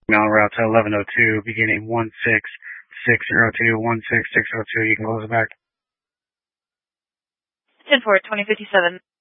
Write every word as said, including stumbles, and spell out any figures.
En route to eleven oh two, beginning one six six zero two, one six six zero two. You can close it back. ten four, twenty fifty-seven.